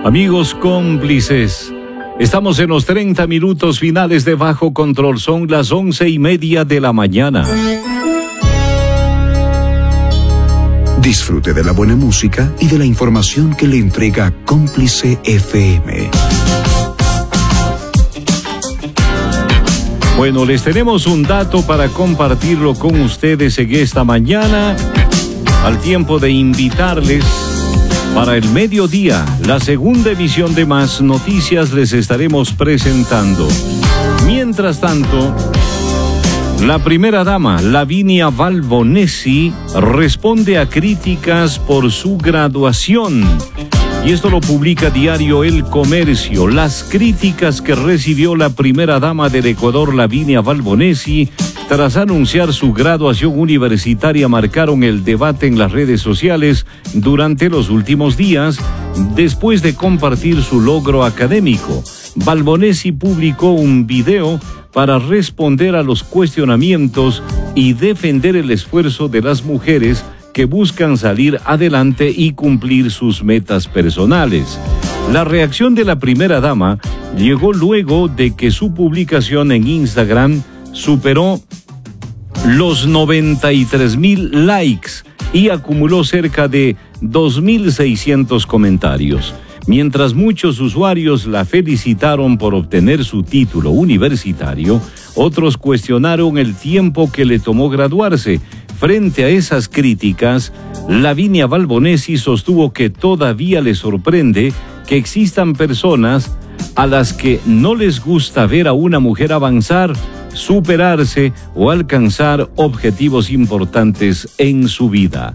Amigos cómplices, estamos en los 30 minutos finales de Bajo Control. Son las 11:30 de la mañana. Disfrute de la buena música y de la información que le entrega Cómplice FM. Bueno, les tenemos un dato para compartirlo con ustedes en esta mañana, al tiempo de invitarles para el mediodía, la segunda emisión de Más Noticias les estaremos presentando. Mientras tanto, la primera dama, Lavinia Balbonesi, responde a críticas por su graduación. Y esto lo publica diario El Comercio. Las críticas que recibió la primera dama del Ecuador, Lavinia Balbonesi, tras anunciar su graduación universitaria, marcaron el debate en las redes sociales durante los últimos días, después de compartir su logro académico. Balbonesi publicó un video para responder a los cuestionamientos y defender el esfuerzo de las mujeres que buscan salir adelante y cumplir sus metas personales. La reacción de la primera dama llegó luego de que su publicación en Instagram superó los 93,000 likes y acumuló cerca de 2,600 comentarios. Mientras muchos usuarios la felicitaron por obtener su título universitario, otros cuestionaron el tiempo que le tomó graduarse. Frente a esas críticas, Lavinia Balbonesi sostuvo que todavía le sorprende que existan personas a las que no les gusta ver a una mujer avanzar, superarse o alcanzar objetivos importantes en su vida.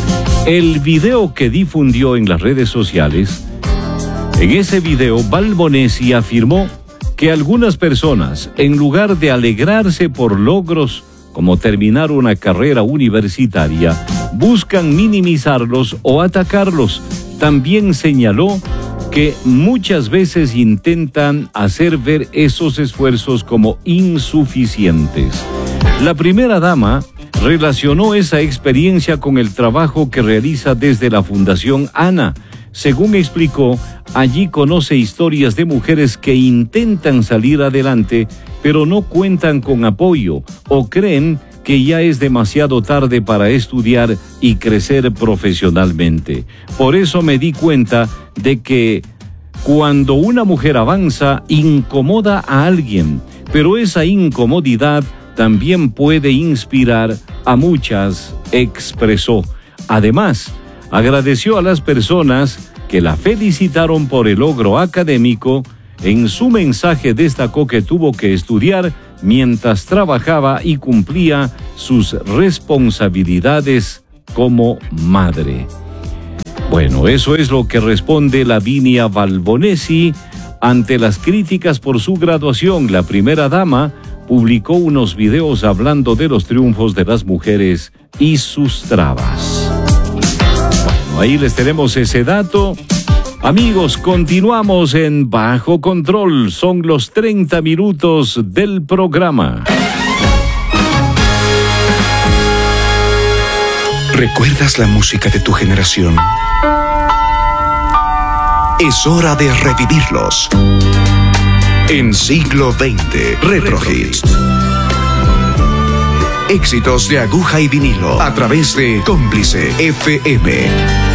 El video que difundió en las redes sociales, en ese video Balbonesi afirmó que algunas personas, en lugar de alegrarse por logros como terminar una carrera universitaria, buscan minimizarlos o atacarlos. También señaló que muchas veces intentan hacer ver esos esfuerzos como insuficientes. La primera dama relacionó esa experiencia con el trabajo que realiza desde la Fundación ANA. Según explicó, allí conoce historias de mujeres que intentan salir adelante, pero no cuentan con apoyo o creen que ya es demasiado tarde para estudiar y crecer profesionalmente. Por eso me di cuenta de que cuando una mujer avanza, incomoda a alguien, pero esa incomodidad también puede inspirar a muchas, expresó. Además, agradeció a las personas que la felicitaron por el logro académico. En su mensaje destacó que tuvo que estudiar mientras trabajaba y cumplía sus responsabilidades como madre. Bueno, eso es lo que responde Lavinia Balbonesi ante las críticas por su graduación. La primera dama publicó unos videos hablando de los triunfos de las mujeres y sus trabas. Bueno, ahí les tenemos ese dato. Amigos, continuamos en Bajo Control. Son los 30 minutos del programa. ¿Recuerdas la música de tu generación? Es hora de revivirlos. En Siglo XX, Retro Hits. Éxitos de aguja y vinilo a través de Cómplice FM.